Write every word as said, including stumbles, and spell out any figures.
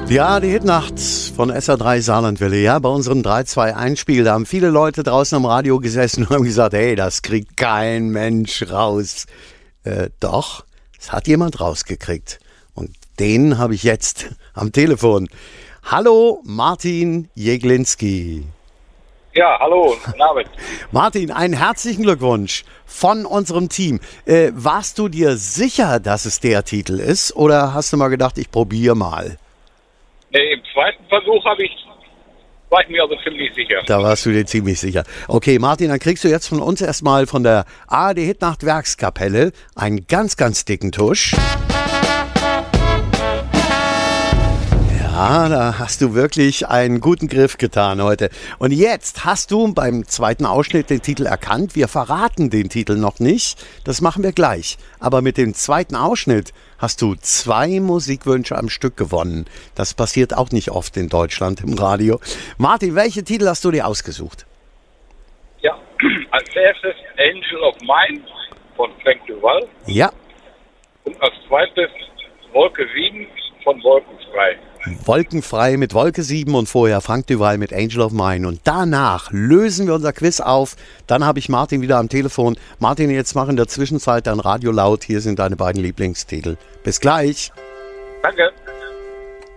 Ja, die Hitnacht von S R drei Saarlandwelle, ja, bei unserem drei zwei eins Spiel, da haben viele Leute draußen am Radio gesessen und haben gesagt, hey, das kriegt kein Mensch raus. Äh, doch, es hat jemand rausgekriegt und den habe ich jetzt am Telefon. Hallo, Martin Jeglinski. Ja, hallo, guten Abend. Martin, einen herzlichen Glückwunsch von unserem Team. Äh, warst du dir sicher, dass es der Titel ist oder hast du mal gedacht, ich probiere mal? Nee, im zweiten Versuch habe ich, war ich mir also ziemlich sicher. Da warst du dir ziemlich sicher. Okay, Martin, dann kriegst du jetzt von uns erstmal von der A R D Hitnacht Werkskapelle einen ganz, ganz dicken Tusch. Ja, da hast du wirklich einen guten Griff getan heute. Und jetzt hast du beim zweiten Ausschnitt den Titel erkannt. Wir verraten den Titel noch nicht. Das machen wir gleich. Aber mit dem zweiten Ausschnitt hast du zwei Musikwünsche am Stück gewonnen. Das passiert auch nicht oft in Deutschland im Radio. Martin, welche Titel hast du dir ausgesucht? Ja, als erstes Angel of Mine von Frank Duval. Ja. Und als zweites Wolke sieben von Wolkenfrei. Wolkenfrei mit Wolke sieben und vorher Frank Duval mit Angel of Mine. Und danach lösen wir unser Quiz auf. Dann habe ich Martin wieder am Telefon. Martin, jetzt mach in der Zwischenzeit dein Radio laut. Hier sind deine beiden Lieblingstitel. Bis gleich. Danke.